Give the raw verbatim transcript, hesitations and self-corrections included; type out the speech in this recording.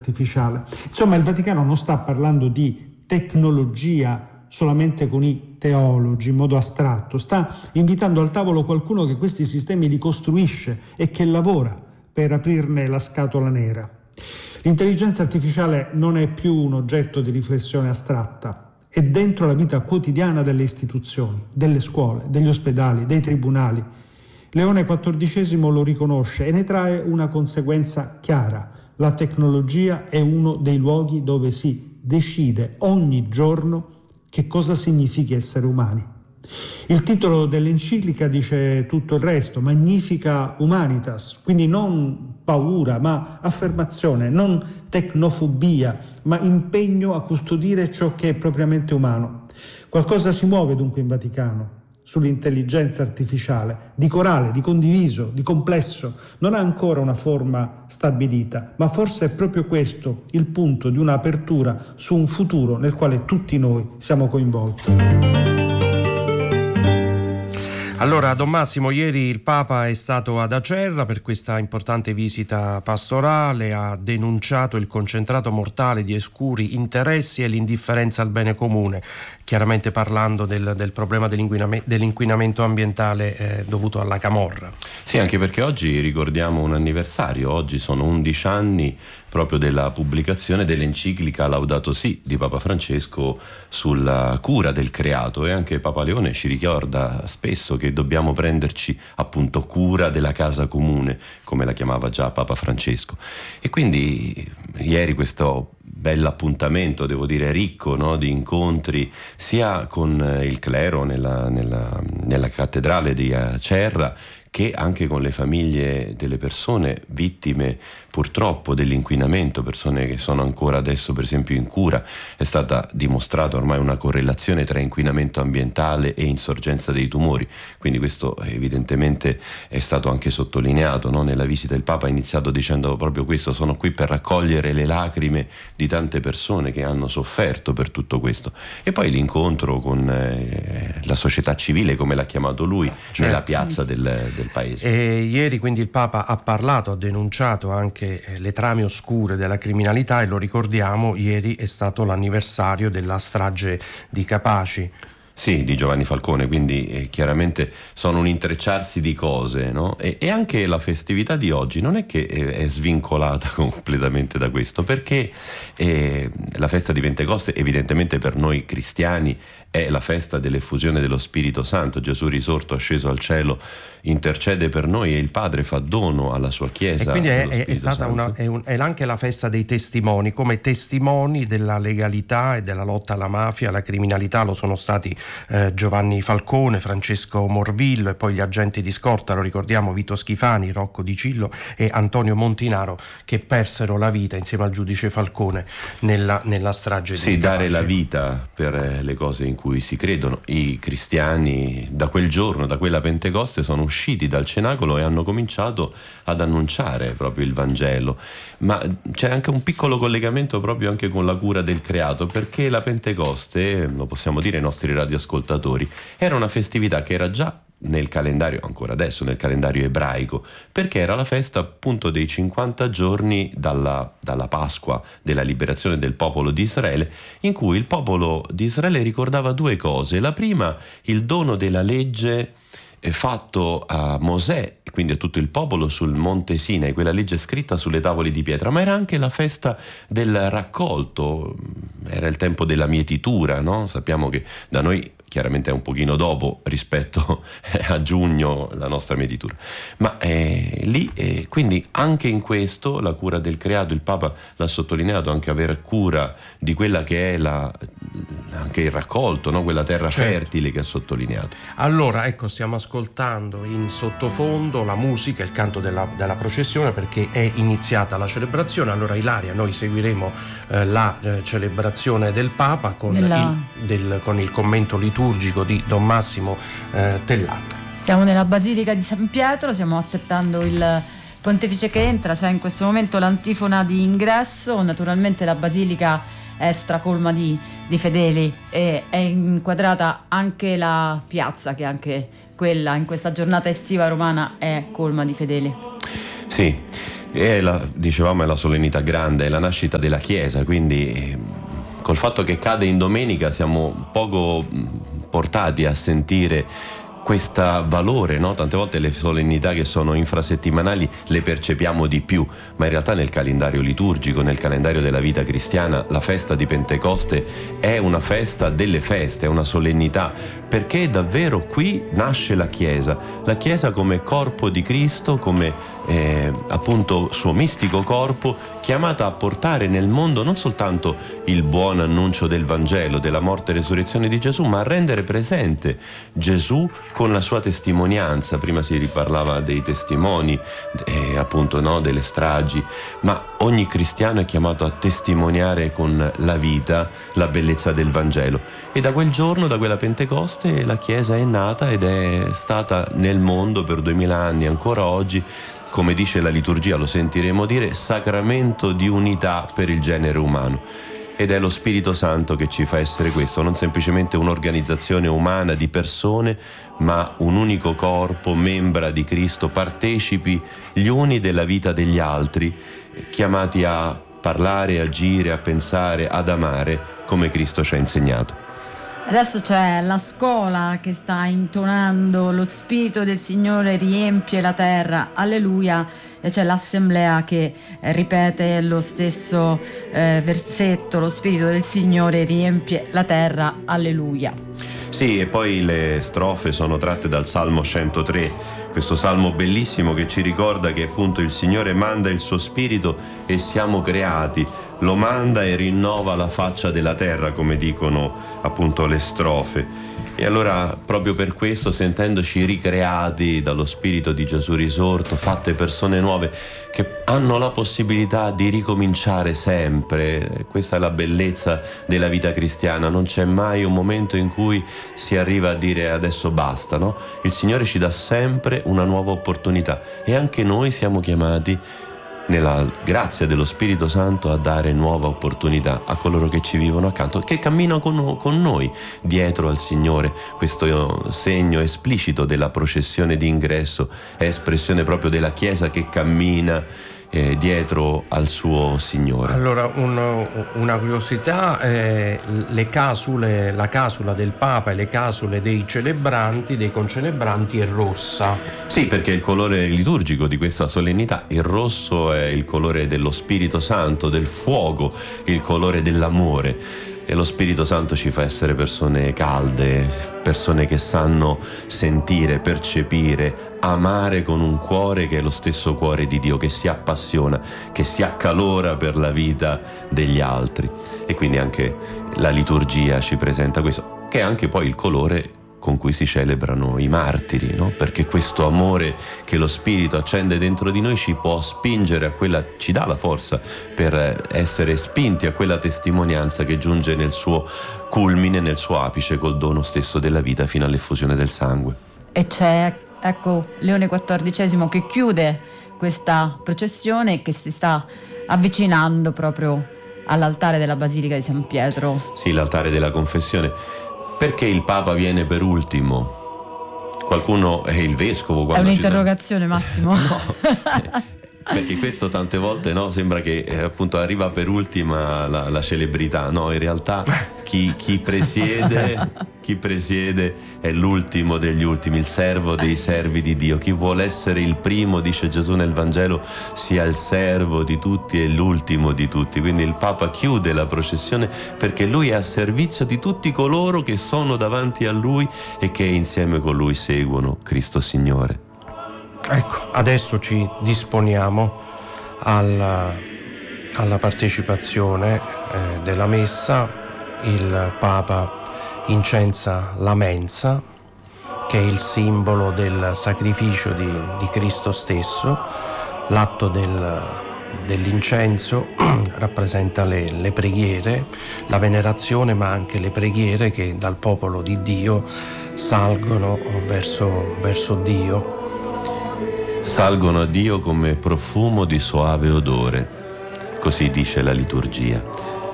artificiale. Insomma, il Vaticano non sta parlando di tecnologia solamente con i teologi in modo astratto, sta invitando al tavolo qualcuno che questi sistemi li costruisce e che lavora per aprirne la scatola nera. L'intelligenza artificiale non è più un oggetto di riflessione astratta, è dentro la vita quotidiana delle istituzioni, delle scuole, degli ospedali, dei tribunali. Leone quattordicesimo lo riconosce e ne trae una conseguenza chiara: la tecnologia è uno dei luoghi dove si decide ogni giorno che cosa significhi essere umani. Il titolo dell'enciclica dice tutto il resto: Magnifica Humanitas, quindi non paura ma affermazione, non tecnofobia ma impegno a custodire ciò che è propriamente umano. Qualcosa si muove dunque in Vaticano sull'intelligenza artificiale, di corale, di condiviso, di complesso. Non ha ancora una forma stabilita, ma forse è proprio questo il punto di un'apertura su un futuro nel quale tutti noi siamo coinvolti. Allora, Don Massimo, ieri il Papa è stato ad Acerra per questa importante visita pastorale, ha denunciato il concentrato mortale di oscuri interessi e l'indifferenza al bene comune, chiaramente parlando del, del problema dell'inquinamento, dell'inquinamento ambientale eh, dovuto alla camorra. Sì, anche perché oggi ricordiamo un anniversario, oggi sono undici anni proprio della pubblicazione dell'enciclica Laudato Si di Papa Francesco sulla cura del creato, e anche Papa Leone ci ricorda spesso che dobbiamo prenderci appunto cura della casa comune, come la chiamava già Papa Francesco. E quindi ieri questo bell'appuntamento, devo dire ricco, no, di incontri sia con il clero nella, nella, nella cattedrale di Acerra, che anche con le famiglie delle persone vittime purtroppo dell'inquinamento, persone che sono ancora adesso per esempio in cura. È stata dimostrata ormai una correlazione tra inquinamento ambientale e insorgenza dei tumori, quindi questo evidentemente è stato anche sottolineato, no? Nella visita il Papa ha iniziato dicendo proprio questo: sono qui per raccogliere le lacrime di tante persone che hanno sofferto per tutto questo. E poi l'incontro con eh, la società civile, come l'ha chiamato lui, certo, nella piazza del, del paese. E ieri quindi il Papa ha parlato, ha denunciato anche le trame oscure della criminalità, e lo ricordiamo, ieri è stato l'anniversario della strage di Capaci. Sì, di Giovanni Falcone, quindi eh, chiaramente sono un intrecciarsi di cose, no? E, e anche la festività di oggi non è che eh, è svincolata completamente da questo, perché eh, la festa di Pentecoste evidentemente per noi cristiani è la festa dell'effusione dello Spirito Santo. Gesù risorto, asceso al cielo, intercede per noi e il Padre fa dono alla sua Chiesa. E quindi è, è stata una, è, un, è anche la festa dei testimoni, come testimoni della legalità e della lotta alla mafia, alla criminalità. Lo sono stati eh, Giovanni Falcone, Francesco Morvillo e poi gli agenti di scorta, lo ricordiamo, Vito Schifani, Rocco Di Cillo e Antonio Montinaro, che persero la vita insieme al giudice Falcone nella, nella strage di Sì, Capaci. dare la vita per eh, le cose in cui si credono. I cristiani da quel giorno, da quella Pentecoste, sono usciti dal cenacolo e hanno cominciato ad annunciare proprio il Vangelo. Ma c'è anche un piccolo collegamento proprio anche con la cura del creato, perché la Pentecoste, lo possiamo dire ai nostri radioascoltatori, era una festività che era già nel calendario, ancora adesso nel calendario ebraico, perché era la festa appunto dei cinquanta giorni dalla, dalla Pasqua, della liberazione del popolo di Israele, in cui il popolo di Israele ricordava due cose. La prima, il dono della legge fatto a Mosè e quindi a tutto il popolo sul Monte Sinai, quella legge scritta sulle tavole di pietra, ma era anche la festa del raccolto, era il tempo della mietitura, no? Sappiamo che da noi chiaramente è un pochino dopo rispetto a giugno la nostra mietitura, ma eh, lì eh, quindi anche in questo la cura del creato, il Papa l'ha sottolineato, anche aver cura di quella che è la, anche il raccolto, no? Quella terra certo. fertile che ha sottolineato. Allora ecco, stiamo ascoltando in sottofondo la musica, il canto della, della processione, perché è iniziata la celebrazione. Allora Ilaria, noi seguiremo eh, la eh, celebrazione del Papa con, Nella... il, del, con il commento liturgico di Don Massimo eh, Tellani. Siamo nella Basilica di San Pietro, stiamo aspettando il Pontefice che entra, c'è cioè in questo momento l'antifona di ingresso. Naturalmente la Basilica è stracolma di, di fedeli e è inquadrata anche la piazza, che anche quella in questa giornata estiva romana è colma di fedeli. Sì, E la, dicevamo, è la solennità grande, è la nascita della Chiesa, quindi col fatto che cade in domenica siamo poco portati a sentire questo valore, no? Tante volte le solennità che sono infrasettimanali le percepiamo di più, ma in realtà nel calendario liturgico, nel calendario della vita cristiana, la festa di Pentecoste è una festa delle feste, è una solennità, perché davvero qui nasce la Chiesa, la Chiesa come corpo di Cristo, come eh, appunto suo mistico corpo, chiamata a portare nel mondo non soltanto il buon annuncio del Vangelo, della morte e resurrezione di Gesù, ma a rendere presente Gesù con la sua testimonianza. Prima si riparlava dei testimoni, eh, appunto, no, delle stragi, ma ogni cristiano è chiamato a testimoniare con la vita la bellezza del Vangelo. E da quel giorno, da quella Pentecoste, la Chiesa è nata ed è stata nel mondo per duemila anni, ancora oggi, come dice la liturgia, lo sentiremo dire, sacramento di unità per il genere umano. Ed è lo Spirito Santo che ci fa essere questo, non semplicemente un'organizzazione umana di persone, ma un unico corpo, membra di Cristo, partecipi gli uni della vita degli altri, chiamati a parlare, agire, a pensare, ad amare come Cristo ci ha insegnato. Adesso c'è la scuola che sta intonando lo Spirito del Signore riempie la terra, alleluia, e c'è l'assemblea che eh, ripete lo stesso eh, versetto, lo Spirito del Signore riempie la terra, alleluia. Sì, e poi le strofe sono tratte dal Salmo centotré, questo salmo bellissimo che ci ricorda che appunto il Signore manda il suo Spirito e siamo creati, lo manda e rinnova la faccia della terra, come dicono appunto le strofe. E allora proprio per questo, sentendoci ricreati dallo Spirito di Gesù risorto, fatte persone nuove che hanno la possibilità di ricominciare sempre, questa è la bellezza della vita cristiana, non c'è mai un momento in cui si arriva a dire adesso basta, no? Il Signore ci dà sempre una nuova opportunità e anche noi siamo chiamati nella grazia dello Spirito Santo a dare nuova opportunità a coloro che ci vivono accanto, che camminano con, con noi dietro al Signore. Questo segno esplicito della processione di ingresso è espressione proprio della Chiesa che cammina eh, dietro al suo Signore. Allora, un, una curiosità, eh, le casule, la casula del Papa e le casule dei celebranti, dei concelebranti è rossa. Sì, perché il colore liturgico di questa solennità, il rosso è il colore dello Spirito Santo, del fuoco, il colore dell'amore. E lo Spirito Santo ci fa essere persone calde, persone che sanno sentire, percepire, amare con un cuore che è lo stesso cuore di Dio, che si appassiona, che si accalora per la vita degli altri. E quindi anche la liturgia ci presenta questo, che è anche poi il colore con cui si celebrano i martiri, no? Perché questo amore che lo Spirito accende dentro di noi ci può spingere a quella, ci dà la forza per essere spinti a quella testimonianza che giunge nel suo culmine, nel suo apice col dono stesso della vita fino all'effusione del sangue. E c'è, ecco, Leone quattordicesimo che chiude questa processione e che si sta avvicinando proprio all'altare della Basilica di San Pietro. Sì, l'altare della confessione. Perché il Papa viene per ultimo? Qualcuno è il vescovo. È un'interrogazione, dà... Massimo. No, perché questo tante volte, no, sembra che eh, appunto arriva per ultima la, la celebrità. No, in realtà chi, chi presiede chi presiede è l'ultimo degli ultimi, il servo dei servi di Dio. Chi vuole essere il primo, dice Gesù nel Vangelo, sia il servo di tutti e l'ultimo di tutti. Quindi il Papa chiude la processione perché lui è a servizio di tutti coloro che sono davanti a lui e che insieme con lui seguono Cristo Signore. Ecco, adesso ci disponiamo alla, alla partecipazione eh, della messa. Il Papa incensa la mensa, che è il simbolo del sacrificio di, di Cristo stesso. L'atto del, dell'incenso rappresenta le, le preghiere, la venerazione, ma anche le preghiere che dal popolo di Dio salgono verso, verso Dio. Salgono a Dio come profumo di soave odore, così dice la liturgia.